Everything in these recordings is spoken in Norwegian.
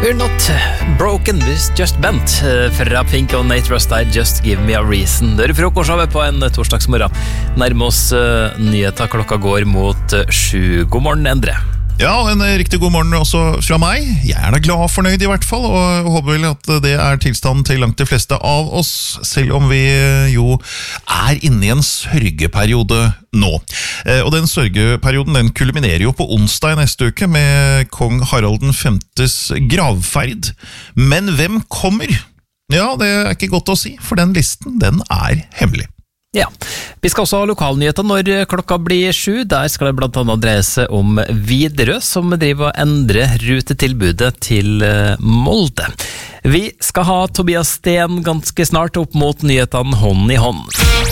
We're not broken, we're just bent. Fra Pink og Nate Rustide, Just Give Me a Reason. Det frokost på en torsdagsmorgen. Nærmere oss nyheter, klokka går mot 7. God morgen, Endre. Ja, og en riktig god morgen også fra meg. Jeg da glad og fornøyd i hvert fall, og håper vel at det tilstanden til langt de fleste av oss, selv om vi jo inne i en sørgeperiode nå. Og den sørgeperioden den kulminerer jo på onsdag i neste uke med kong Harald den 5.s gravferd. Men hvem kommer? Ja, det ikke godt å si, for den listen den hemmelig. Ja, vi skal også ha lokalnyheter når klokka blir 7. Der skal det blant annet dreie seg om Widerøe, som driver og endrer rutetilbudet til Molde. Vi skal ha Tobias Sten ganske snart opp mot nyhetene hånd i hånd.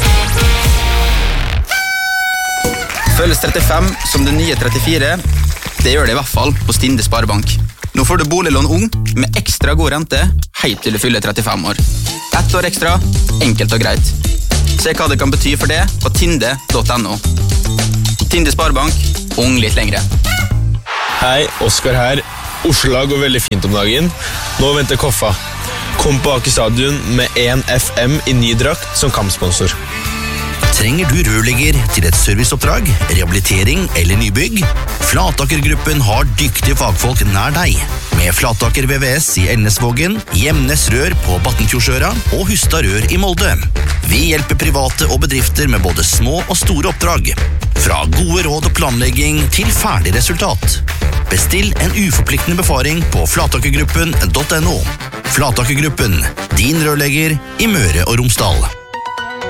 Føles 35 som det nye 34. Det gjør det i hvert fall på Stinde Sparebank. Nå får du boliglån ung med ekstra god rente helt til du fyller 35 år. 1 år ekstra, enkelt og greit. Se hva det kan bety for det på tinde.no. Tinde Sparebank, ung litt lengre. Hei, Oskar her. Oslo-lag går veldig fint om dagen. Nå venter Koffa. Kom på Aker Stadion med 1 FM i ny drakt som kampsponsor. Trenger du rørlegger til et serviceoppdrag, rehabilitering eller nybygg? Flataker-gruppen har dyktige fagfolk nær deg. Med Flataker VVS i Elnesvågen, Gjemnes Rør på Battenfjordsøra og Hustad Rør i Molde. Vi hjelper private og bedrifter med både små og store oppdrag. Fra gode råd og planlegging til ferdig resultat. Bestill en uforpliktende befaring på flatakergruppen.no. Flatakergruppen, din rørlegger i Møre og Romsdal.